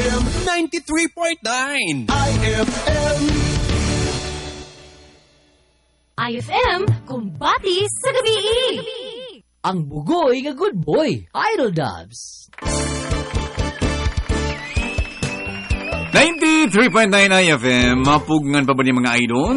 IFM 93.9 IFM IFM, kumbati sa gabi. Ang bugoy nga good boy, Idol Dubs. 93.9 IFM, mapugngan pa ba niya mga idol?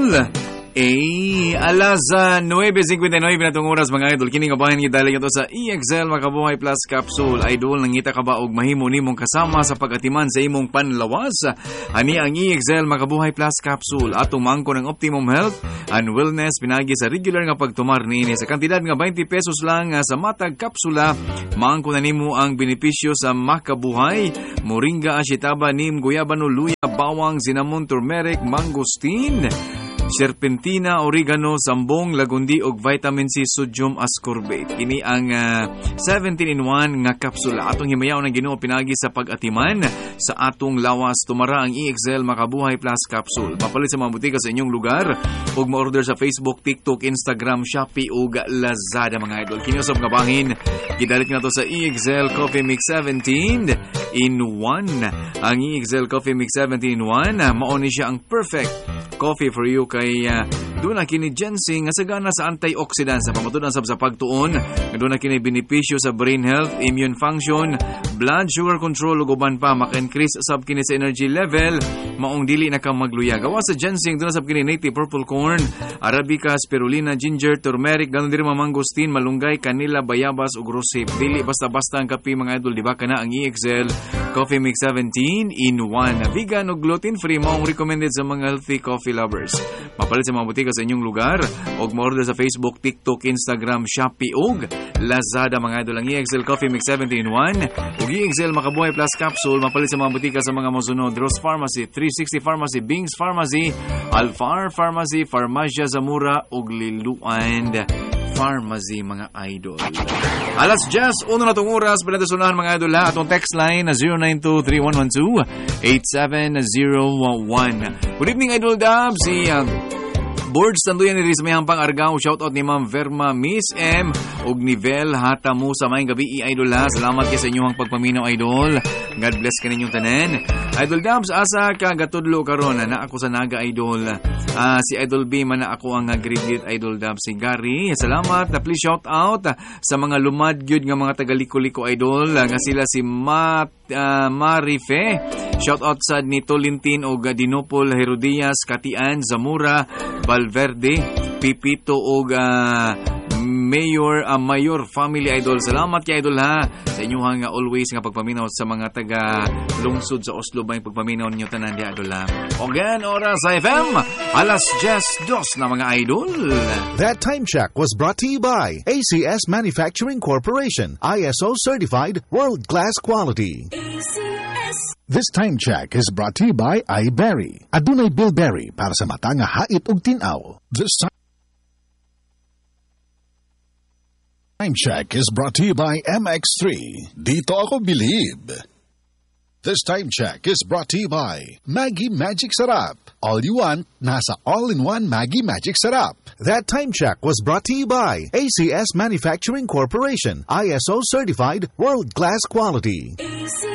Alas 9:59 na itong oras mga idol. Kini nga bahin gidaling ito sa EXL Makabuhay Plus Capsule. Idol, nangita ka ba og mahimo nimong kasama sa pag-atiman sa imong panlawas? Ani ang EXL Makabuhay Plus Capsule atong mangko ng Optimum Health and Wellness pinagi sa regular nga pagtumar niini sa kantidad nga 20 pesos lang sa matag kapsula. Mangko na nimo ang benepisyo sa makabuhay. Moringa, ashitaba, nim, guyabano, luya, bawang, cinnamon, turmeric, mangosteen, serpentina, oregano, sambong, lagundi ug vitamin C, sodium ascorbate. Kini ang 17-in-1 nga kapsula. Atong himayaw ng Ginoo pinagi sa pag-atiman sa atong lawas. Tumara ang EXL Makabuhay Plus Capsule. Mapalit sa mga butika sa inyong lugar ug ma-order sa Facebook, TikTok, Instagram, Shopee ug Lazada mga idol. Kini usab nga bahin gidalit na to sa EXL Coffee Mix 17-in-1. Ang EXL Coffee Mix 17-in-1 mao ni siya ang perfect coffee for you kay doon na kini ginseng nga sagana sa antioxidants sa pamatudan sab sa pagtuon, doon na kini benepisyo sa brain health, immune function, blood sugar control ug uban pa maka-increase sab kini sa energy level maong dili na ka magluya. Gawa sa ginseng doon na sab kini native purple corn, arabica, spirulina, ginger, turmeric, ganon diri mangosteen, malunggay, kanila, bayabas ug rosehip. Dili basta-basta ang kape mga idol, di ba kana ang EXL Coffee Mix 17-in-1. Vegan ug gluten-free maong recommended sa mga healthy coffee lovers. Mapalit sa mga butika sa inyong lugar ug ma-order sa Facebook, TikTok, Instagram, Shopee ug Lazada mga idol. Ang EXL Coffee Mix 17-in-1 ug EXL Makabuhay Plus Capsule mapalit sa mga butika sa mga mosunod: Ross Pharmacy, 360 Pharmacy, Bings Pharmacy, Alfar Pharmacy, Farmacia Zamora ug Liluan Pharmacy mga idol. Alas 10, una na itong oras, pinatasunahan mga idol ha. Atong text line na 0923-112-8701. Good evening idol Dab, si Boards Tanduyan ni Rizmayang pang Argao. Shoutout ni Ma'am Verma, Miss M ug Nivel Hatamu sa maing gabi idol ha. Salamat kayo sa inyong pagpaminaw idol. God bless ka ninyong tanan. Idol Dabs, asa ka gatudlo karon na ako sa Naga idol. Si Idol B man na ako ang grade idol Dabs. Si Gary, salamat. Please shout out sa mga lumad gyud nga mga tagaliko-liko idol nga sila si Marife. Shout out sa Nito Lintin o Dinopol, Herodias, Katian, Zamora, Valverde, Pipito o Mayor Family Idol. Salamat kay Idol ha sa inyong nga always nga pagpaminaw sa mga taga lungsod sa Oslo ba yung pagpaminaw ninyo tanan di Idol ha. Ogan oras sa FM alas 10:02 na mga idol. That time check was brought to you by ACS Manufacturing Corporation, ISO certified world-class quality. This time check is brought to you by iBerry. Adunay Bilberry para sa mata nga hait ug tinaw. This time check is brought to you by MX3. Dito ako believe. This time check is brought to you by Maggie Magic Sarap. All you want, nasa all-in-one Maggie Magic Sarap. That time check was brought to you by ACS Manufacturing Corporation, ISO certified world-class quality.